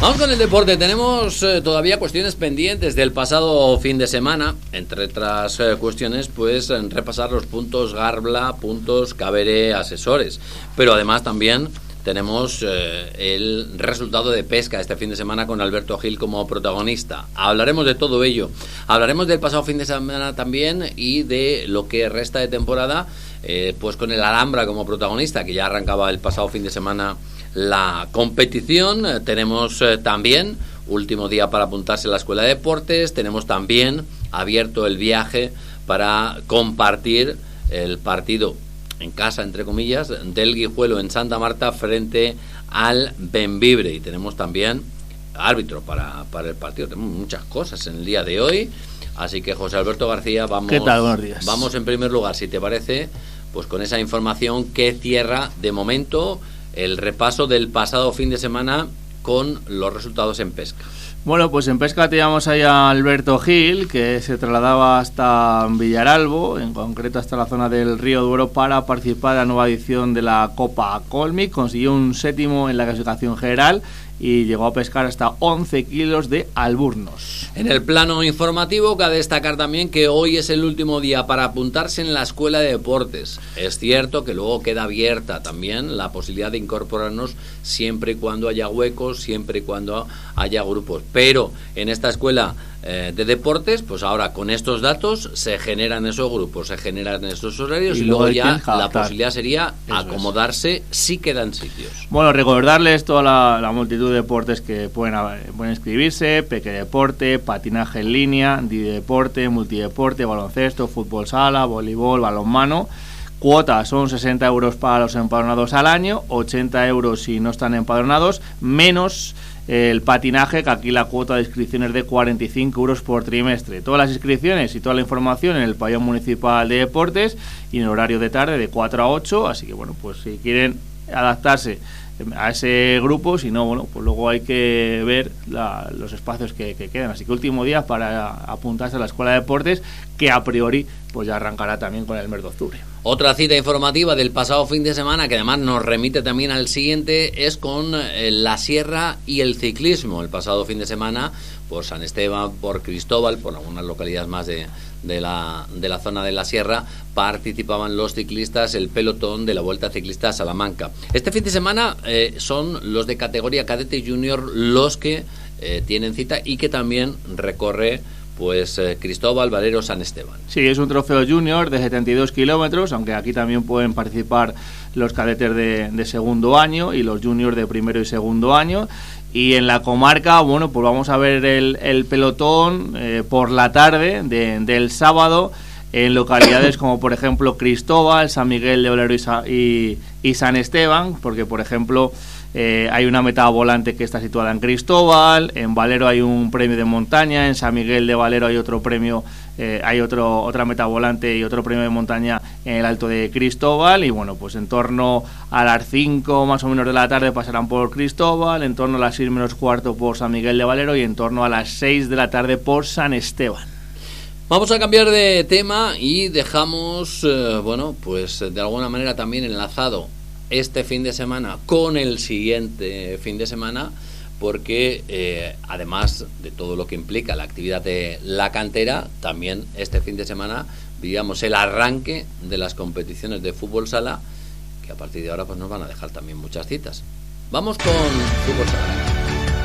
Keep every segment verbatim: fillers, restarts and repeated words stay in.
Vamos con el deporte. Tenemos eh, todavía cuestiones pendientes del pasado fin de semana. Entre otras eh, cuestiones, pues en repasar los puntos Garbla, puntos Caberé Asesores. Pero además también tenemos eh, el resultado de pesca este fin de semana con Alberto Gil como protagonista. Hablaremos de todo ello. Hablaremos del pasado fin de semana también y de lo que resta de temporada, eh, pues con el Alhambra como protagonista, que ya arrancaba el pasado fin de semana la competición. Eh, tenemos eh, también último día para apuntarse a la Escuela de Deportes. Tenemos también abierto el viaje para compartir el partido en casa, entre comillas, del Guijuelo en Santa Marta frente al Bembibre. Y tenemos también árbitro para, para el partido. Tenemos muchas cosas en el día de hoy. Así que, José Alberto García, vamos, ¿qué tal? Buenos días. Vamos en primer lugar, si te parece, pues con esa información que cierra de momento el repaso del pasado fin de semana con los resultados en pesca. Bueno, pues en pesca teníamos ahí a Alberto Gil, que se trasladaba hasta Villaralbo, en concreto hasta la zona del Río Duero, para participar en la nueva edición de la Copa Colmic. Consiguió un séptimo en la clasificación general y llegó a pescar hasta once kilos de alburnos. En el plano informativo, cabe destacar también que hoy es el último día para apuntarse en la Escuela de Deportes. Es cierto que luego queda abierta también la posibilidad de incorporarnos siempre y cuando haya huecos, siempre y cuando haya grupos. Pero en esta escuela eh, de deportes, pues ahora con estos datos se generan esos grupos, se generan esos horarios y, y luego ya la posibilidad sería Eso acomodarse es. si quedan sitios. Bueno, recordarles toda la, la multitud de deportes que pueden, pueden inscribirse: peque deporte, patinaje en línea, dideporte, multideporte, baloncesto, fútbol sala, voleibol, balonmano. Cuotas son sesenta euros para los empadronados al año, ochenta euros si no están empadronados, menos el patinaje, que aquí la cuota de inscripción es de cuarenta y cinco euros por trimestre. Todas las inscripciones y toda la información en el pabellón municipal de deportes y en el horario de tarde de cuatro a ocho, así que bueno, pues si quieren adaptarse a ese grupo, si no, bueno, pues luego hay que ver la, los espacios que, que quedan. Así que último día para apuntarse a la Escuela de Deportes, que a priori pues ya arrancará también con el mes de octubre. Otra cita informativa del pasado fin de semana, que además nos remite también al siguiente, es con eh, la sierra y el ciclismo. El pasado fin de semana, por San Esteban, por Cristóbal, por algunas localidades más de, de, la, de la zona de la sierra, participaban los ciclistas, el pelotón de la Vuelta Ciclista a Salamanca. Este fin de semana eh, son los de categoría cadete y junior los que eh, tienen cita y que también recorre pues eh, Cristóbal, Valero, San Esteban. Sí, es un trofeo junior de setenta y dos kilómetros, aunque aquí también pueden participar los cadetes de, de segundo año y los juniors de primero y segundo año. Y en la comarca, bueno, pues vamos a ver el, el pelotón eh, por la tarde de, del sábado en localidades como por ejemplo Cristóbal, San Miguel de Valero y, Sa- y, y San Esteban, porque por ejemplo Eh, hay una meta volante que está situada en Cristóbal, en Valero hay un premio de montaña, en San Miguel de Valero hay otro premio, eh, hay otro otra meta volante y otro premio de montaña en el Alto de Cristóbal. Y bueno, pues en torno a las cinco más o menos de la tarde pasarán por Cristóbal, en torno a las seis menos cuarto por San Miguel de Valero y en torno a las seis de la tarde por San Esteban. Vamos a cambiar de tema y dejamos, eh, bueno, pues de alguna manera también enlazado este fin de semana con el siguiente fin de semana, porque eh, además de todo lo que implica la actividad de la cantera, también este fin de semana vivíamos el arranque de las competiciones de fútbol sala, que a partir de ahora pues nos van a dejar también muchas citas. Vamos con fútbol sala.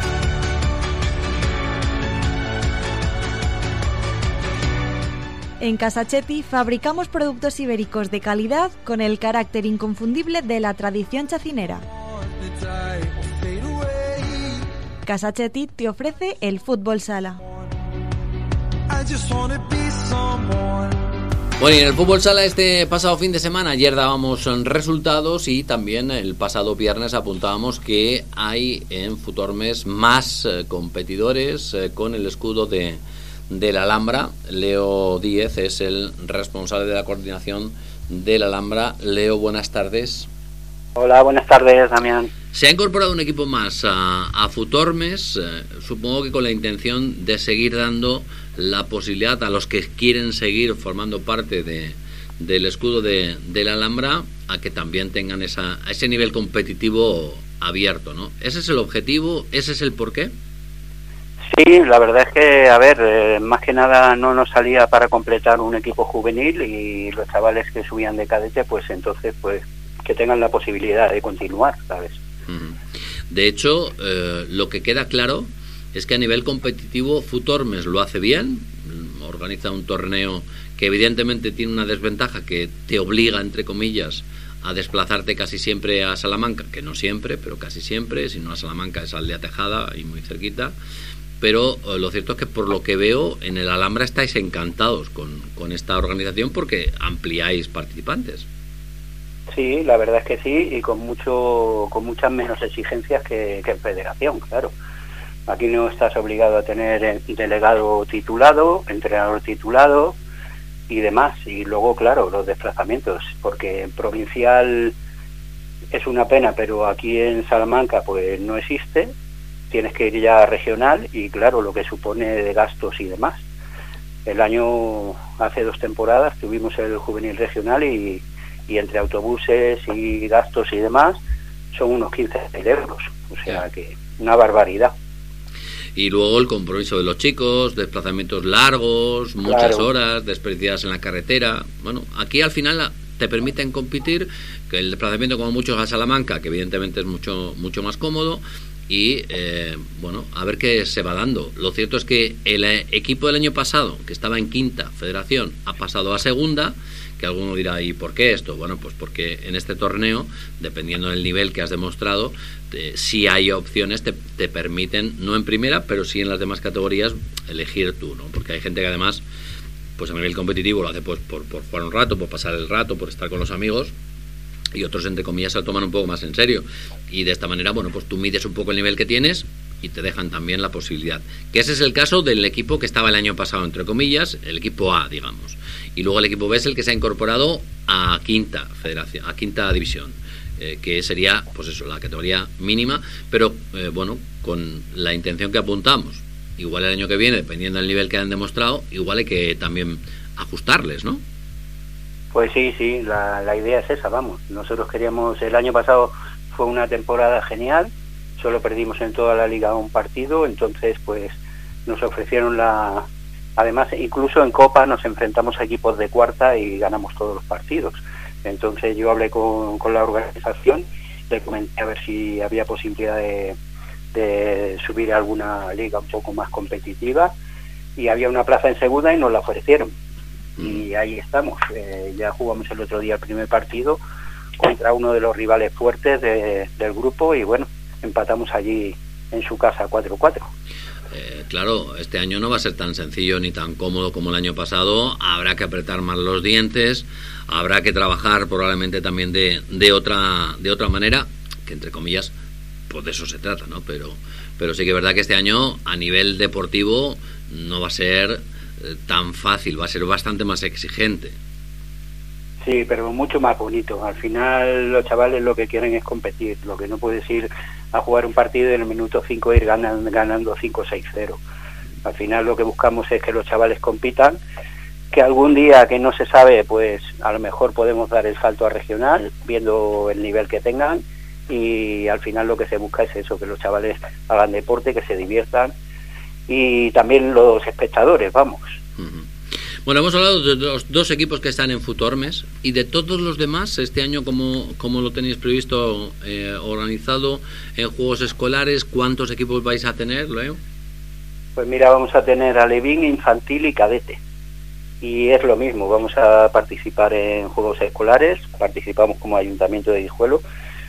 En Casachetti fabricamos productos ibéricos de calidad con el carácter inconfundible de la tradición chacinera. Casachetti te ofrece el fútbol sala. Bueno, y en el fútbol sala este pasado fin de semana, ayer dábamos resultados y también el pasado viernes apuntábamos que hay en Futormes más eh, competidores eh, con el escudo de de la Alhambra. Leo Díez es el responsable de la coordinación de la Alhambra. Leo, buenas tardes. Hola, buenas tardes, Damián. Se ha incorporado un equipo más a, a Futormes, eh, supongo que con la intención de seguir dando la posibilidad a los que quieren seguir formando parte de, del escudo de, de la Alhambra a que también tengan esa, ese nivel competitivo abierto, ¿no? ¿Ese es el objetivo? ¿Ese es el porqué? Sí, la verdad es que, a ver, eh, más que nada no nos salía para completar un equipo juvenil y los chavales que subían de cadete, pues entonces, pues que tengan la posibilidad de continuar, ¿sabes? De hecho, eh, lo que queda claro es que a nivel competitivo Futormes lo hace bien, organiza un torneo que evidentemente tiene una desventaja que te obliga, entre comillas, a desplazarte casi siempre a Salamanca, que no siempre, pero casi siempre, si no a Salamanca es a Aldea Tejada y muy cerquita, pero eh, lo cierto es que por lo que veo en el Alhambra estáis encantados con, con esta organización porque ampliáis participantes. Sí, la verdad es que sí, y con mucho con muchas menos exigencias que, que en federación, claro. Aquí no estás obligado a tener delegado titulado, entrenador titulado y demás. Y luego, claro, los desplazamientos, porque en provincial es una pena, pero aquí en Salamanca pues no existe. Tienes que ir ya a regional y, claro, lo que supone de gastos y demás. El año, hace dos temporadas, tuvimos el juvenil regional y... y entre autobuses y gastos y demás son unos quince mil euros, o sea que una barbaridad. Y luego el compromiso de los chicos, desplazamientos largos, muchas claro. horas desperdiciadas en la carretera. Bueno, aquí al final te permiten competir, que el desplazamiento como mucho a Salamanca, que evidentemente es mucho mucho más cómodo, y eh, bueno, a ver qué se va dando. Lo cierto es que el equipo del año pasado, que estaba en quinta federación, ha pasado a segunda, que alguno dirá, ¿y por qué esto? Bueno, pues porque en este torneo, dependiendo del nivel que has demostrado, eh, si hay opciones, te, te permiten, no en primera, pero sí en las demás categorías, elegir tú, ¿no? Porque hay gente que además, pues a nivel competitivo lo hace pues por, por jugar un rato, por pasar el rato, por estar con los amigos, y otros, entre comillas, se lo toman un poco más en serio. Y de esta manera, bueno, pues tú mides un poco el nivel que tienes y te dejan también la posibilidad. Que ese es el caso del equipo que estaba el año pasado, entre comillas, el equipo A, digamos. Y luego el equipo B es el que se ha incorporado a quinta federación, a quinta división, eh, que sería, pues eso, la categoría mínima, pero eh, bueno, con la intención que apuntamos. Igual el año que viene, dependiendo del nivel que han demostrado, igual hay que también ajustarles, ¿no? Pues sí, sí, la, la idea es esa, vamos. Nosotros queríamos, el año pasado fue una temporada genial, solo perdimos en toda la liga un partido, entonces pues nos ofrecieron la... Además, incluso en Copa nos enfrentamos a equipos de cuarta y ganamos todos los partidos. Entonces yo hablé con, con la organización, le comenté a ver si había posibilidad de, de subir a alguna liga un poco más competitiva, y había una plaza en segunda y nos la ofrecieron. Y ahí estamos, eh, ya jugamos el otro día el primer partido contra uno de los rivales fuertes de, del grupo y bueno, empatamos allí en su casa cuatro cuatro. Eh, claro, este año no va a ser tan sencillo ni tan cómodo como el año pasado, habrá que apretar más los dientes, habrá que trabajar probablemente también de, de otra de otra manera, que entre comillas, pues de eso se trata, ¿no? Pero, pero sí que es verdad que este año a nivel deportivo no va a ser tan fácil, va a ser bastante más exigente. Sí, pero mucho más bonito. Al final los chavales lo que quieren es competir, lo que no puedes ir a jugar un partido y en el minuto cinco ir ganan, ganando cinco seis cero. Al final lo que buscamos es que los chavales compitan, que algún día que no se sabe, pues a lo mejor podemos dar el salto a regional, viendo el nivel que tengan, y al final lo que se busca es eso, que los chavales hagan deporte, que se diviertan, y también los espectadores, vamos. Uh-huh. Bueno, hemos hablado de los dos equipos que están en Futormes, y de todos los demás, este año, ¿cómo, cómo lo tenéis previsto, eh, organizado en juegos escolares? ¿Cuántos equipos vais a tener, Leo? Pues mira, vamos a tener alevín, infantil y cadete, y es lo mismo, vamos a participar en juegos escolares, participamos como Ayuntamiento de Guijuelo,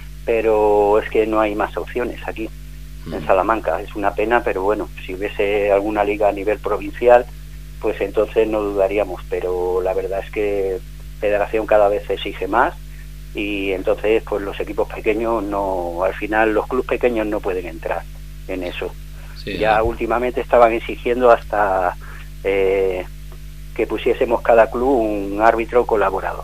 pero es que no hay más opciones aquí en Salamanca. Es una pena, pero bueno, si hubiese alguna liga a nivel provincial, pues entonces no dudaríamos, pero la verdad es que Federación cada vez exige más y entonces pues los equipos pequeños no, al final los clubes pequeños no pueden entrar en eso. Sí, ya ¿no? Últimamente estaban exigiendo hasta eh, que pusiésemos cada club un árbitro colaborador.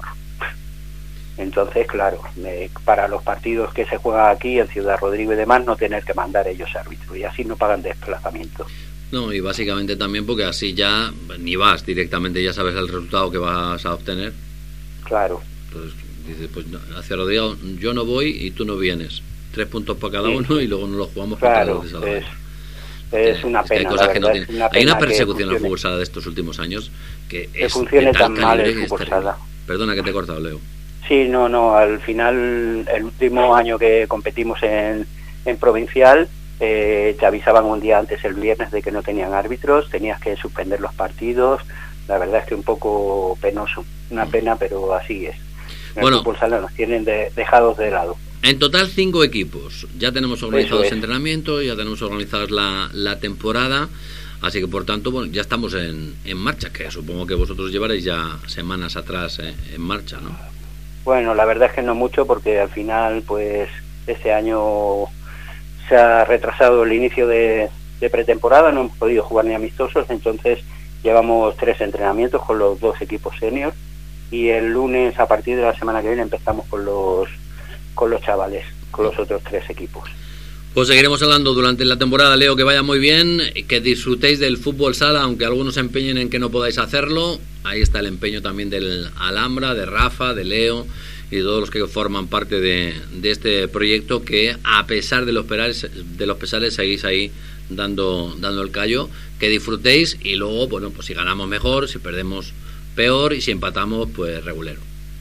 Entonces, claro, eh, para los partidos que se juegan aquí en Ciudad Rodrigo y demás, no tener que mandar ellos árbitros, y así no pagan desplazamiento. No, y básicamente también porque así ya ni vas directamente, ya sabes el resultado que vas a obtener. Claro. Entonces, dices, pues hacia Rodrigo yo no voy y tú no vienes. tres puntos para cada sí. uno y luego nos los jugamos claro, contra los de Salamanca. Es, es una es pena. Que hay cosas que no tienen. Una hay una persecución al fútbol sala de estos últimos años que, que es funcione tan mal el fútbol sala. Perdona que te he cortado, Leo. Sí, no, no. Al final, el último año que competimos en, en provincial, eh, te avisaban un día antes, el viernes, de que no tenían árbitros, tenías que suspender los partidos. La verdad es que un poco penoso. Una pena, pero así es. En bueno, el fútbol sala nos tienen de, dejados de lado. En total cinco equipos. Ya tenemos organizados es. entrenamientos, ya tenemos organizados la, la temporada, así que por tanto, bueno, ya estamos en, en marcha, que supongo que vosotros llevaréis ya semanas atrás eh, en marcha, ¿no? Bueno, la verdad es que no mucho, porque al final, pues, este año se ha retrasado el inicio de, de pretemporada, no hemos podido jugar ni amistosos, entonces llevamos tres entrenamientos con los dos equipos senior y el lunes, a partir de la semana que viene, empezamos con los con los chavales, con los otros tres equipos. Pues seguiremos hablando durante la temporada, Leo, que vaya muy bien, que disfrutéis del fútbol sala, aunque algunos se empeñen en que no podáis hacerlo. Ahí está el empeño también del Alhambra, de Rafa, de Leo y de todos los que forman parte de, de este proyecto, que a pesar de los pesares, de los pesares seguís ahí dando, dando el callo. Que disfrutéis y luego, bueno, pues si ganamos mejor, si perdemos peor y si empatamos, pues regulero.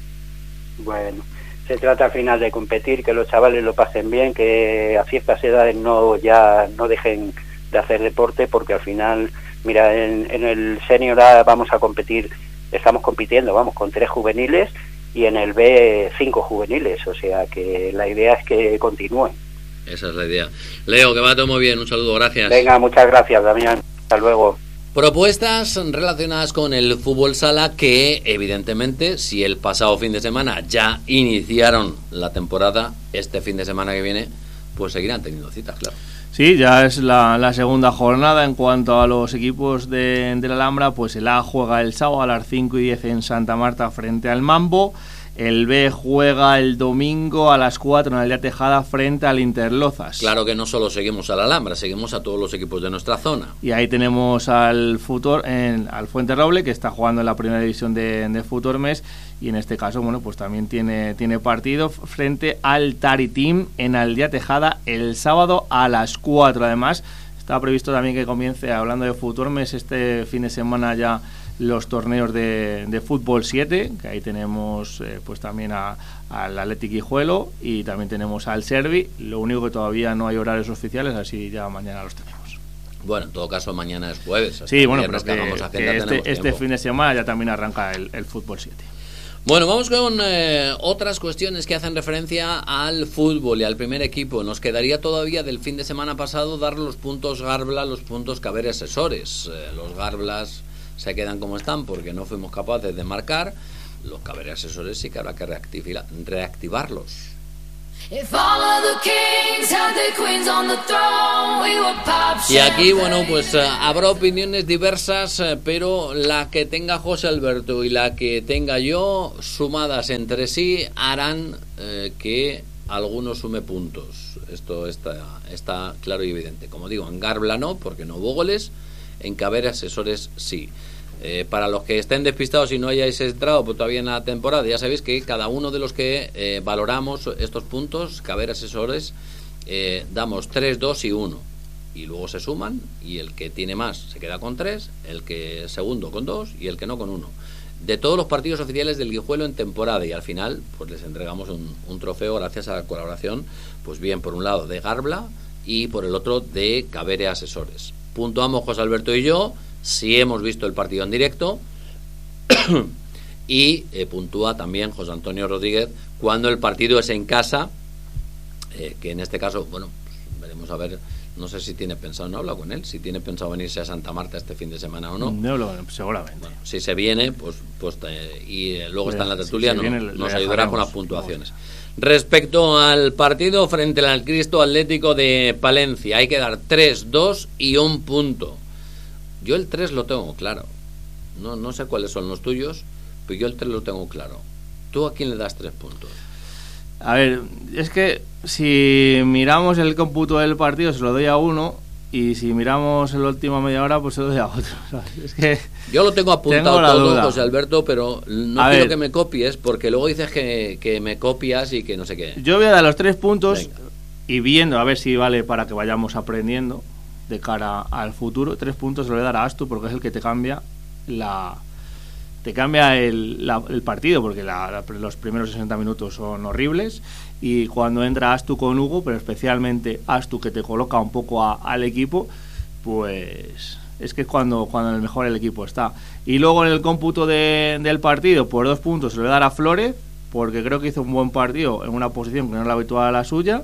Bueno, se trata al final de competir, que los chavales lo pasen bien, que a ciertas edades no ya no dejen de hacer deporte, porque al final, mira, en, en el senior A vamos a competir, estamos compitiendo, vamos, con tres juveniles y en el B cinco juveniles, o sea que la idea es que continúen. Esa es la idea. Leo, que va todo muy bien, un saludo, gracias. Venga, muchas gracias, Damián, hasta luego. Propuestas relacionadas con el fútbol sala que, evidentemente, si el pasado fin de semana ya iniciaron la temporada, este fin de semana que viene, pues seguirán teniendo citas, claro. Sí, ya es la, la segunda jornada. En cuanto a los equipos de, de la Alhambra, pues el A juega el sábado a las cinco y diez en Santa Marta frente al Mambo. El B juega el domingo a las cuatro en Aldea Tejada frente al Interlozas. Claro que no solo seguimos a la Alhambra, seguimos a todos los equipos de nuestra zona. Y ahí tenemos al Futor, en, al Fuenterroble, que está jugando en la primera división de, de Futormes, y en este caso, bueno, pues también tiene, tiene partido frente al Taritim en Aldea Tejada el sábado a las cuatro. Además, está previsto también que comience, hablando de Futormes, este fin de semana ya los torneos de, de fútbol siete, que ahí tenemos eh, pues también a, al Athletic Guijuelo y también tenemos al Servi. Lo único que todavía no hay horarios oficiales, así ya mañana los tenemos. Bueno, en todo caso mañana es jueves. Sí, bueno, pero que, agenda, que este, este fin de semana ya también arranca el, el fútbol siete. Bueno, vamos con eh, otras cuestiones que hacen referencia al fútbol y al primer equipo. Nos quedaría todavía del fin de semana pasado dar los puntos Garbla, los puntos Caber Asesores. Eh, los Garblas se quedan como están porque no fuimos capaces de marcar. Los Caber Asesores sí que habrá que reactivar, reactivarlos. Y aquí, bueno, pues uh, habrá opiniones diversas, uh, pero la que tenga José Alberto y la que tenga yo, sumadas entre sí, harán uh, que alguno sume puntos. Esto está, está claro y evidente. Como digo, en Garbla no, porque no hubo goles. En Caber Asesores sí. Eh, para los que estén despistados y no hayáis entrado pues, todavía en la temporada, ya sabéis que cada uno de los que eh, valoramos estos puntos, Caber Asesores, eh, damos tres, dos y uno. Y luego se suman y el que tiene más se queda con tres, el que segundo con dos y el que no con uno. De todos los partidos oficiales del Guijuelo en temporada, y al final pues les entregamos un, un trofeo gracias a la colaboración, pues bien por un lado de Garbla y por el otro de Caber Asesores. Puntuamos José Alberto y yo si hemos visto el partido en directo y eh, puntúa también José Antonio Rodríguez cuando el partido es en casa, eh, que en este caso, bueno, pues veremos a ver, no sé si tiene pensado, no he hablado con él, si tiene pensado venirse a Santa Marta este fin de semana o no. No, lo, seguramente. Bueno, si se viene, pues, pues eh, y eh, luego está en la tertulia, si no, viene, nos ayudará con las puntuaciones. Respecto al partido frente al Cristo Atlético de Palencia, hay que dar tres, dos y un punto. Yo el tres lo tengo claro. No, no sé cuáles son los tuyos, pero yo el tres lo tengo claro. ¿Tú a quién le das tres puntos? A ver, es que si miramos el cómputo del partido se lo doy a uno, y si miramos el último media hora pues se lo doy a otro, ¿sabes? Es que yo lo tengo apuntado tengo todo, duda. José Alberto, pero no a quiero ver, que me copies, porque luego dices que, que me copias y que no sé qué. Yo voy a dar los tres puntos. Venga. y viendo a ver si vale para que vayamos aprendiendo de cara al futuro, tres puntos se lo voy a dar a Astu porque es el que te cambia la te cambia el, la, el partido, porque la, la, los primeros sesenta minutos son horribles, y cuando entra Astu con Hugo, pero especialmente Astu, que te coloca un poco a, al equipo, pues es que es cuando, cuando el mejor el equipo está. Y luego en el cómputo de, del partido, por dos puntos se lo voy a dar a Flores, porque creo que hizo un buen partido en una posición que no es la habitual a la suya,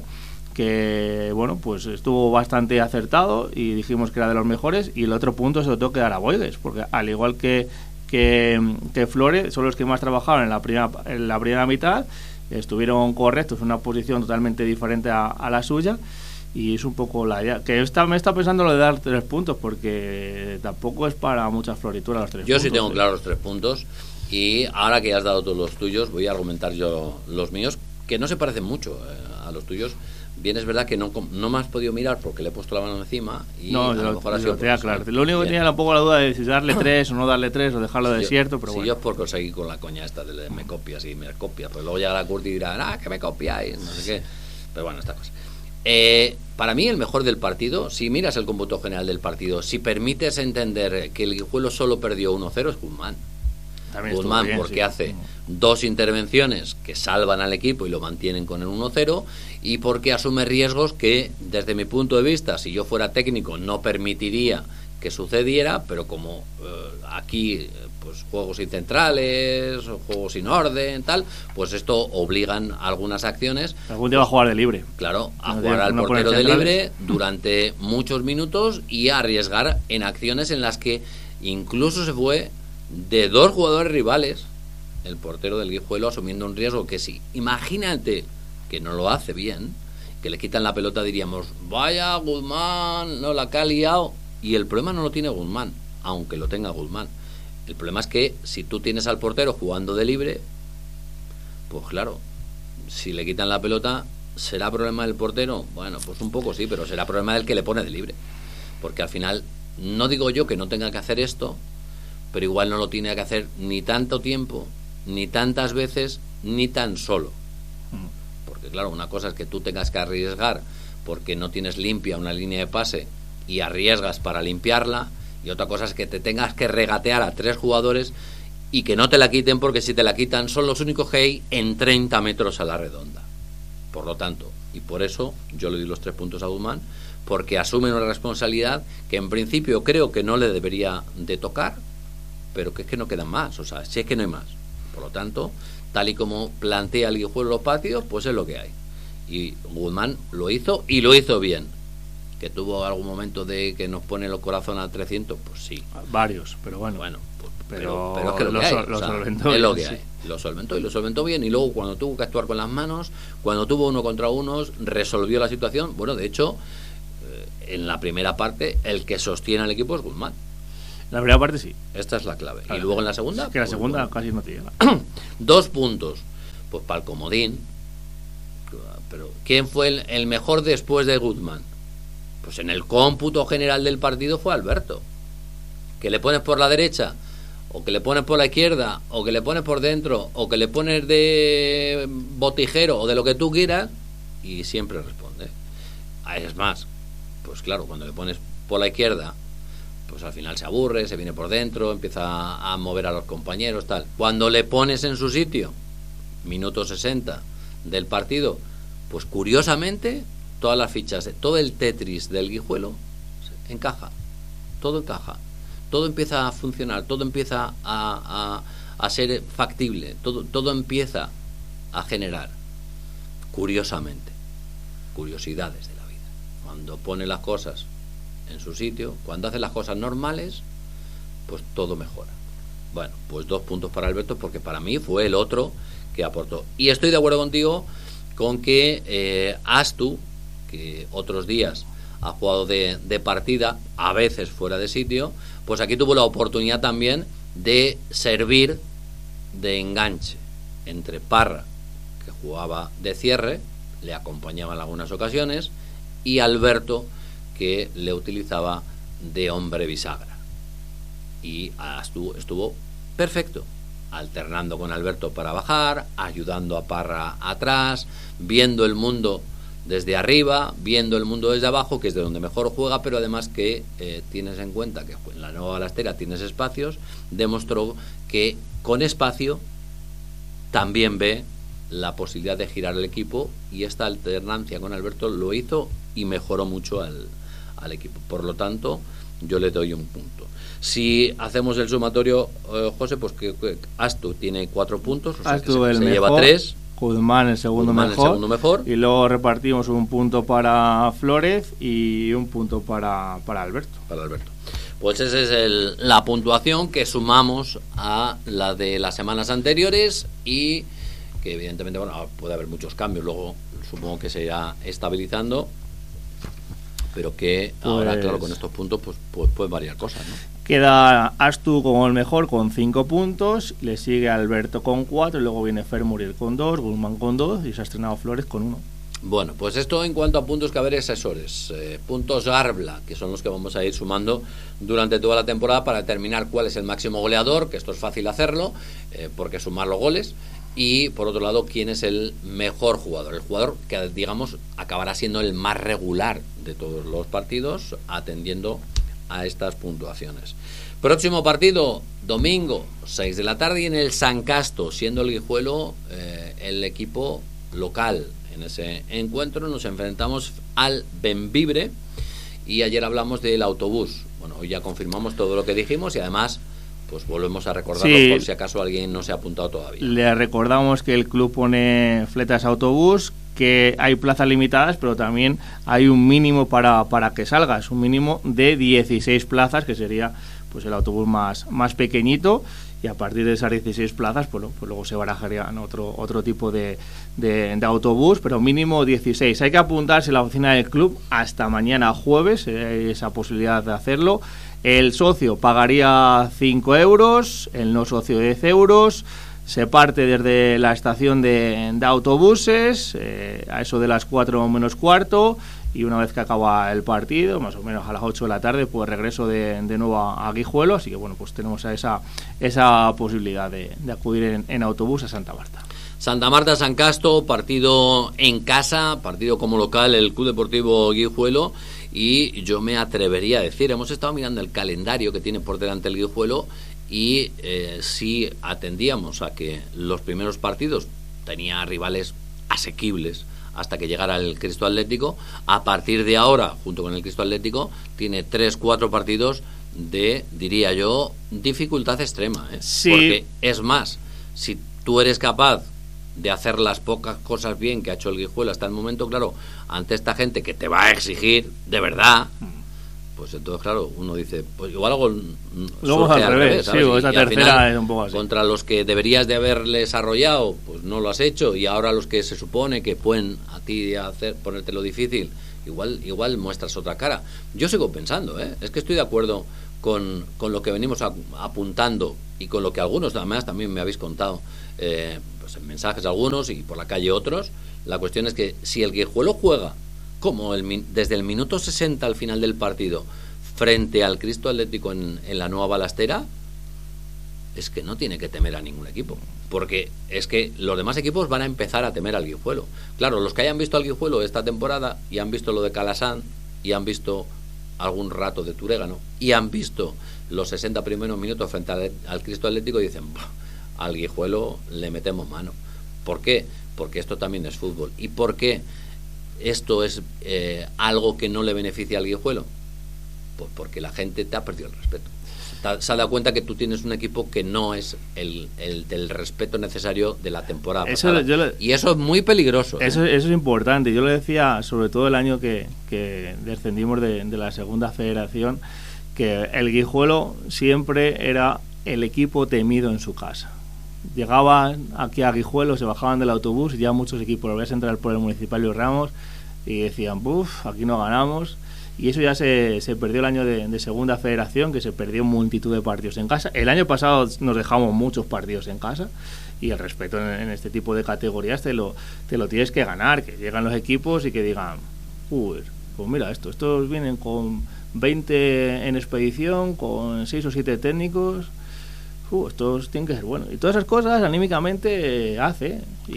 que bueno, pues estuvo bastante acertado y dijimos que era de los mejores. Y el otro punto se lo tengo que dar a Boigues, porque al igual que que, que Flores, son los que más trabajaron en la primera en la primera mitad, estuvieron correctos en una posición totalmente diferente a, a la suya, y es un poco la idea, que está, me está pensando lo de dar tres puntos, porque tampoco es para muchas florituras los tres yo puntos. Yo sí tengo ¿eh? claro los tres puntos, y ahora que has dado todos los tuyos, voy a argumentar yo los míos, que no se parecen mucho eh, a los tuyos. Bien, es verdad que no, no me has podido mirar porque le he puesto la mano encima y no, a lo, lo mejor ha sido te claro. Lo único que tenía un poco la duda de si darle tres o no darle tres o dejarlo si desierto, yo, pero si bueno. yo es por conseguir con la coña esta de me copias y me copias, pues luego llegará Curti y dirá, ah, que me copiáis, no sé qué. Pero bueno, esta cosa. Eh, para mí el mejor del partido, si miras el cómputo general del partido, si permites entender que el Guijuelo solo perdió uno cero, es Guzmán. Guzmán, bien, porque sí. hace dos intervenciones que salvan al equipo y lo mantienen con el uno cero, y porque asume riesgos que, desde mi punto de vista, si yo fuera técnico, no permitiría que sucediera, pero como eh, aquí pues juegos sin centrales, juegos sin orden, tal, pues esto obligan a algunas acciones. Algún día va a jugar de libre. Claro, a no jugar al portero de libre centrales. Durante muchos minutos y a arriesgar en acciones en las que incluso se fue de dos jugadores rivales, el portero del Guijuelo asumiendo un riesgo que sí. Imagínate que no lo hace bien, que le quitan la pelota, diríamos, vaya Guzmán, no la que ha liado. Y el problema no lo tiene Guzmán, aunque lo tenga Guzmán. El problema es que si tú tienes al portero jugando de libre, pues claro, si le quitan la pelota, ¿será problema del portero? Bueno, pues un poco sí, pero será problema del que le pone de libre. Porque al final, no digo yo que no tenga que hacer esto, pero igual no lo tiene que hacer ni tanto tiempo, ni tantas veces, ni tan solo. Porque claro, una cosa es que tú tengas que arriesgar porque no tienes limpia una línea de pase y arriesgas para limpiarla, y otra cosa es que te tengas que regatear a tres jugadores y que no te la quiten, porque si te la quitan son los únicos que hay en treinta metros a la redonda. Por lo tanto, y por eso yo le doy los tres puntos a Guzmán, porque asume una responsabilidad que en principio creo que no le debería de tocar, pero que es que no quedan más, o sea, si es que no hay más. Por lo tanto, tal y como plantea el Guijuelo los partidos, pues es lo que hay. Y Guzmán lo hizo, y lo hizo bien. Que tuvo algún momento de que nos pone el corazón a trescientos, pues sí. Varios, pero bueno. Bueno, pues, pero, pero, pero es que lo, lo, que hay, lo o sea, solventó es lo bien, que sí. hay. Lo solventó y lo solventó bien, y luego cuando tuvo que actuar con las manos, cuando tuvo uno contra unos, resolvió la situación. Bueno, de hecho, eh, en la primera parte, el que sostiene al equipo es Guzmán. La primera parte sí. Esta es la clave. Claro. Y luego en la segunda... Es que la pues, segunda bueno, casi no te llega. Dos puntos. Pues para el comodín. Pero ¿quién fue el, el mejor después de Guzmán? Pues en el cómputo general del partido fue Alberto. Que le pones por la derecha, o que le pones por la izquierda, o que le pones por dentro, o que le pones de botijero, o de lo que tú quieras, y siempre responde. Es más, pues claro, cuando le pones por la izquierda, pues al final se aburre, se viene por dentro, empieza a mover a los compañeros, tal. Cuando le pones en su sitio, minuto sesenta del partido, pues curiosamente todas las fichas, todo el Tetris del Guijuelo encaja, todo encaja, todo empieza a funcionar, todo empieza a, a, a ser factible, todo, todo empieza a generar, curiosamente, curiosidades de la vida. Cuando pone las cosas en su sitio, cuando hace las cosas normales, pues todo mejora. Bueno, pues dos puntos para Alberto, porque para mí fue el otro que aportó. Y estoy de acuerdo contigo con que eh, Astu, que otros días ha jugado de, de partida, a veces fuera de sitio, pues aquí tuvo la oportunidad también de servir de enganche entre Parra, que jugaba de cierre, le acompañaba en algunas ocasiones, y Alberto, que le utilizaba de hombre bisagra. Y estuvo, estuvo perfecto, alternando con Alberto para bajar, ayudando a Parra atrás, viendo el mundo desde arriba, viendo el mundo desde abajo, que es de donde mejor juega, pero además que eh, tienes en cuenta que en la nueva balastera tienes espacios, demostró que con espacio también ve la posibilidad de girar el equipo, y esta alternancia con Alberto lo hizo y mejoró mucho al, al equipo. Por lo tanto, yo le doy un punto. Si hacemos el sumatorio, eh, José, pues que, que Astu tiene cuatro puntos, o sea Astu que se, el se mejor, lleva tres. Guzmán el segundo, Guzmán mejor, el segundo mejor. Y luego repartimos un punto para Flores y un punto para, para Alberto. Para Alberto. Pues esa es el, la puntuación que sumamos a la de las semanas anteriores, y que evidentemente, bueno, puede haber muchos cambios, luego supongo que se irá estabilizando, pero que pues, ahora, claro, con estos puntos pues, pues pueden variar cosas, ¿no? Queda Astu como el mejor con cinco puntos, le sigue Alberto con cuatro, y luego viene Fer Muriel con dos, Guzmán con dos, y se ha estrenado Flores con uno. Bueno, pues esto en cuanto a puntos que haber asesores, eh, puntos Garbla, que son los que vamos a ir sumando durante toda la temporada para determinar cuál es el máximo goleador, que esto es fácil hacerlo, eh, porque sumar los goles. Y por otro lado, quién es el mejor jugador, el jugador que, digamos, acabará siendo el más regular de todos los partidos, atendiendo a estas puntuaciones. Próximo partido, domingo, seis de la tarde, y en el San Casto, siendo el Guijuelo eh, el equipo local. En ese encuentro nos enfrentamos al Bembibre, y ayer hablamos del autobús. Bueno, hoy ya confirmamos todo lo que dijimos, y además pues volvemos a recordarlo, sí, por si acaso alguien no se ha apuntado todavía. Le recordamos que el club pone fletas autobús, que hay plazas limitadas, pero también hay un mínimo para, para que salgas, un mínimo de dieciséis plazas, que sería pues el autobús más, más pequeñito, y a partir de esas dieciséis plazas pues, pues luego se barajarían otro, otro tipo de, de, de autobús, pero mínimo dieciséis. Hay que apuntarse en la oficina del club hasta mañana jueves, hay esa posibilidad de hacerlo. El socio pagaría cinco euros, el no socio diez euros. Se parte desde la estación de, de autobuses eh, a eso de las cuatro menos cuarto, y una vez que acaba el partido, más o menos a las ocho de la tarde, pues regreso de, de nuevo a, a Guijuelo. Así que bueno, pues tenemos esa, esa posibilidad de, de acudir en, en autobús a Santa Marta. Santa Marta, San Casto, partido en casa, partido como local el Club Deportivo Guijuelo. Y yo me atrevería a decir, hemos estado mirando el calendario que tiene por delante el Guijuelo, y eh, si atendíamos a que los primeros partidos tenía rivales asequibles hasta que llegara el Cristo Atlético, a partir de ahora, junto con el Cristo Atlético, tiene tres, cuatro partidos de, diría yo, dificultad extrema, ¿eh? Sí. Porque es más, si tú eres capaz de hacer las pocas cosas bien que ha hecho el Guijuelo hasta el momento, claro, ante esta gente que te va a exigir de verdad, pues entonces claro, uno dice, pues igual algo luego al revés, sí, o esa tercera es un poco así. Contra los que deberías de haberles arrollado, pues no lo has hecho, y ahora los que se supone que pueden a ti hacer ponértelo difícil, igual igual muestras otra cara. Yo sigo pensando, ¿eh? Es que estoy de acuerdo con, con lo que venimos a, apuntando, y con lo que algunos además también me habéis contado, eh, pues en mensajes algunos y por la calle otros. La cuestión es que si el Guijuelo juega como el, desde el minuto sesenta al final del partido frente al Cristo Atlético en, en la nueva balastera, es que no tiene que temer a ningún equipo, porque es que los demás equipos van a empezar a temer al Guijuelo. Claro, los que hayan visto al Guijuelo esta temporada y han visto lo de Calasán y han visto algún rato de Turégano y han visto los sesenta primeros minutos frente al, al Cristo Atlético, y dicen, al Guijuelo le metemos mano. ¿Por qué? Porque esto también es fútbol. ¿Y por qué esto es eh, algo que no le beneficia al Guijuelo? Pues porque la gente te ha perdido el respeto. Se ha dado cuenta que tú tienes un equipo que no es el, el del respeto necesario de la temporada eso pasada. Yo le, y eso es muy peligroso. Eso, ¿eh? eso es importante. Yo lo decía sobre todo el año que, que descendimos de, de la segunda federación, que el Guijuelo siempre era el equipo temido en su casa. Llegaban aquí a Guijuelo, se bajaban del autobús y ya muchos equipos lo veías entrar por el Municipal y Ramos y decían, buf, aquí no ganamos. Y eso ya se, se perdió el año de, de segunda federación, que se perdió multitud de partidos en casa. El año pasado nos dejamos muchos partidos en casa, y el respeto en, en este tipo de categorías te lo, te lo tienes que ganar, que llegan los equipos y que digan, uy, pues mira esto, estos vienen con veinte en expedición, con seis o siete técnicos, Uh, estos tienen que ser buenos. Y todas esas cosas anímicamente eh, hace.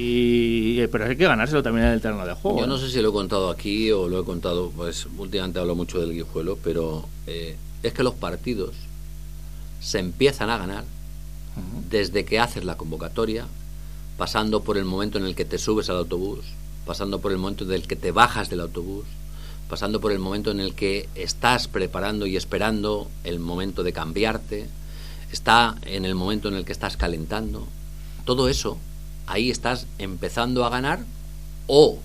Y, eh, pero hay que ganárselo también en el terreno de juego. Yo no sé si lo he contado aquí o lo he contado, pues últimamente hablo mucho del Guijuelo, pero eh, es que los partidos se empiezan a ganar uh-huh. desde que haces la convocatoria, pasando por el momento en el que te subes al autobús, pasando por el momento en el que te bajas del autobús, pasando por el momento en el que estás preparando y esperando el momento de cambiarte, está en el momento en el que estás calentando. Todo eso, ahí estás empezando a ganar o,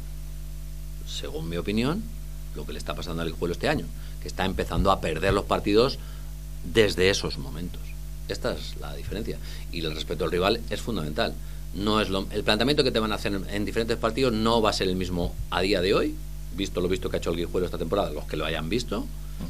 según mi opinión, lo que le está pasando al Guijuelo este año, que está empezando a perder los partidos desde esos momentos. Esta es la diferencia. Y el respeto al rival es fundamental. No es lo, el planteamiento que te van a hacer en, en diferentes partidos no va a ser el mismo a día de hoy, visto lo visto que ha hecho el Guijuelo esta temporada, los que lo hayan visto,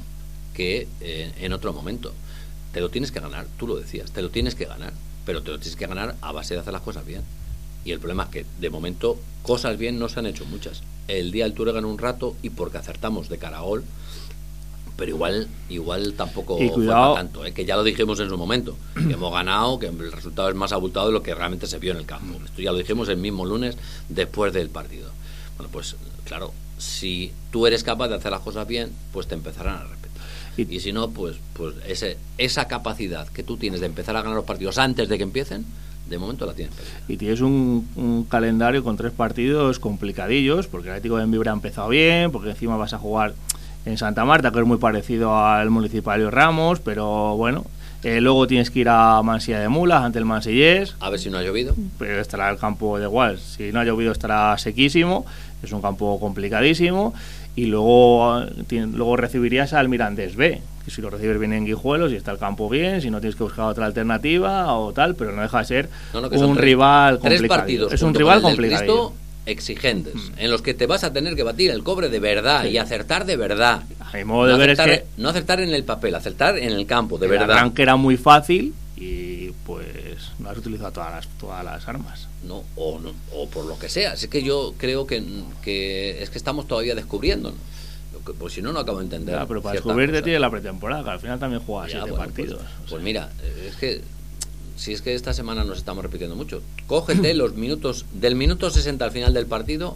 que eh, en otro momento. Te lo tienes que ganar, tú lo decías, te lo tienes que ganar, pero te lo tienes que ganar a base de hacer las cosas bien. Y el problema es que, de momento, cosas bien no se han hecho muchas. El día del Tour ganó un rato y porque acertamos de cara a gol, pero igual igual tampoco fue para tanto, ¿eh? Que ya lo dijimos en su momento, que hemos ganado, que el resultado es más abultado de lo que realmente se vio en el campo. Esto ya lo dijimos el mismo lunes después del partido. Bueno, pues claro, si tú eres capaz de hacer las cosas bien, pues te empezarán a respetar. Y, y si no, pues pues ese, esa capacidad que tú tienes de empezar a ganar los partidos antes de que empiecen, de momento la tienes perdida. Y tienes un, un calendario con tres partidos complicadillos, porque el Atlético de Bembibre ha empezado bien, porque encima vas a jugar en Santa Marta, que es muy parecido al Municipal Ramos, pero bueno, eh, luego tienes que ir a Mansilla de Mulas ante el Mansillés. A ver si no ha llovido. Pero estará el campo de igual, si no ha llovido estará sequísimo, es un campo complicadísimo. Y luego, tiene, luego recibirías al Mirandés B, que si lo recibes bien en Guijuelo, si está el campo bien, si no tienes que buscar otra alternativa o tal, pero no deja de ser no, no, un tres, rival complicado. Tres partidos. Es un rival complicado. Exigentes, mm. en los que te vas a tener que batir el cobre de verdad, sí, y acertar de verdad. A mi modo de no ver acertar, es que no acertar en el papel, acertar en el campo, de el verdad. El arranque era muy fácil y pues no has utilizado todas las, todas las armas. No, o no, o por lo que sea. Es que yo creo que, que es que estamos todavía descubriendo, ¿no? Pues si no, no acabo de entender. Ya, pero para descubrirte tiene la pretemporada, que al final también juega ya, siete bueno, partidos. Pues, o sea. pues mira, es que si es que esta semana nos estamos repitiendo mucho, cógete los minutos del minuto sesenta al final del partido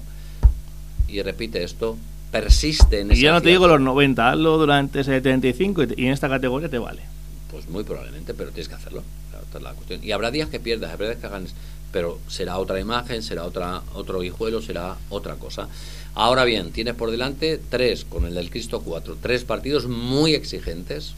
y repite esto, persiste en esa. Y ya no te digo los noventa, hazlo durante setenta y cinco y, te, y en esta categoría te vale. Pues muy probablemente, pero tienes que hacerlo. Claro, esta es la cuestión. Y habrá días que pierdas, habrá días que ganes, pero será otra imagen, será otra otro Guijuelo, será otra cosa. Ahora bien, tienes por delante tres, con el del Cristo cuatro, tres partidos muy exigentes.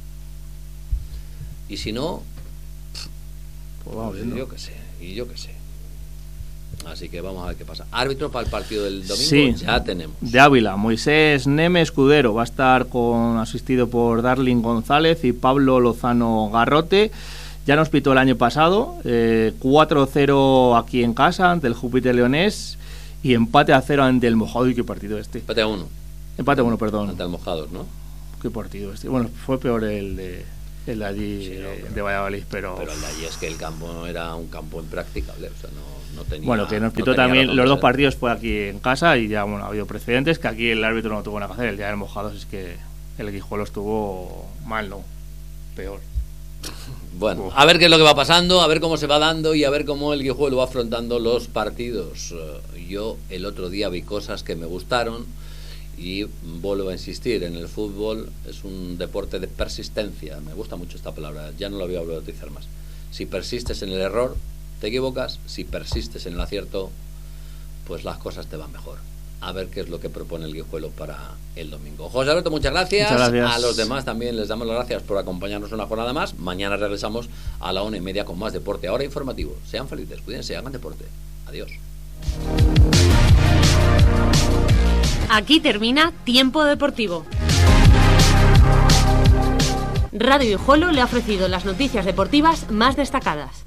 Y si no, pues vamos viendo. Yo que sé, y yo que sé. Así que vamos a ver qué pasa. Árbitro para el partido del domingo, sí, ya tenemos. De Ávila, Moisés Neme Escudero, va a estar con asistido por Darling González y Pablo Lozano Garrote. Ya nos pitó el año pasado, eh, cuatro cero aquí en casa ante el Júpiter Leonés y empate a cero ante el Mojado. ¿Y qué partido este? Empate a uno. Empate a uno, perdón. Ante el Mojados, ¿no? ¿Qué partido este? Bueno, fue peor el de... el de allí, sí, no, pero, de Valladolid, pero... Pero el de allí es que el campo era un campo impracticable, o sea, no, no tenía... Bueno, que nos pitó no también, los dos partidos fue aquí en casa y ya, bueno, ha habido precedentes, que aquí el árbitro no tuvo nada que hacer, el día del Mojados es que el Guijuelo estuvo mal, ¿no? Peor. Bueno, Uf. a ver qué es lo que va pasando, a ver cómo se va dando y a ver cómo el Guijuelo va afrontando los partidos. Yo el otro día vi cosas que me gustaron. Y vuelvo a insistir, en el fútbol es un deporte de persistencia. Me gusta mucho esta palabra, ya no la voy a volver a utilizar más. Si persistes en el error, te equivocas. Si persistes en el acierto, pues las cosas te van mejor. A ver qué es lo que propone el Guijuelo para el domingo. José Alberto, muchas gracias. muchas gracias. A los demás también les damos las gracias por acompañarnos una jornada más. Mañana regresamos a la una y media con más deporte. Ahora informativo. Sean felices, cuídense, hagan deporte. Adiós. Aquí termina Tiempo Deportivo. Radio Guijuelo le ha ofrecido las noticias deportivas más destacadas.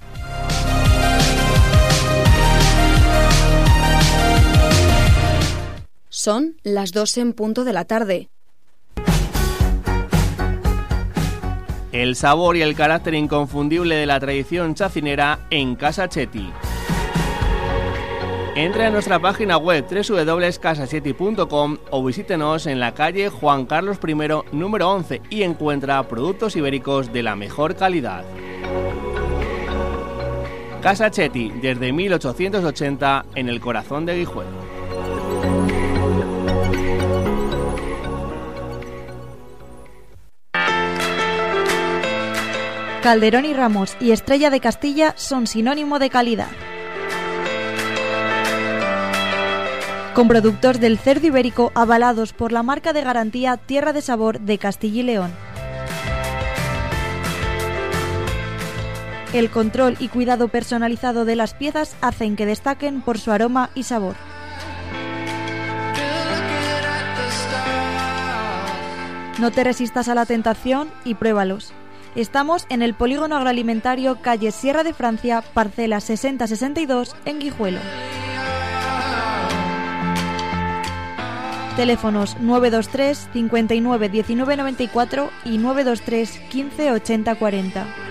Son las dos en punto de la tarde. El sabor y el carácter inconfundible de la tradición chacinera en Casa Chetti. Entra en nuestra página web doble u doble u doble u punto casa chetti punto com o visítenos en la calle Juan Carlos primero, número once y encuentra productos ibéricos de la mejor calidad. Casa Chetti, desde mil ochocientos ochenta, en el corazón de Guijuelo. Calderón y Ramos y Estrella de Castilla son sinónimo de calidad. Con productos del cerdo ibérico avalados por la marca de garantía Tierra de Sabor de Castilla y León. El control y cuidado personalizado de las piezas hacen que destaquen por su aroma y sabor. No te resistas a la tentación y pruébalos. Estamos en el Polígono Agroalimentario, calle Sierra de Francia, parcela sesenta sesenta y dos, en Guijuelo. Teléfonos nueve dos tres cincuenta y nueve diecinueve noventa y cuatro y nueve dos tres quince ochenta cuarenta.